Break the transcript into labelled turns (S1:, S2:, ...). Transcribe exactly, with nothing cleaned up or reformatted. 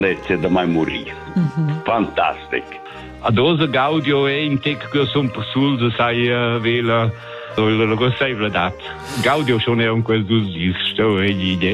S1: Lezia da mai morir. Mm-hmm. Fantastic. Ad osa Gaudio è in tec che son per sul sai vela la cosa è vedat. Gaudio schon è un quel dus dis sto e gli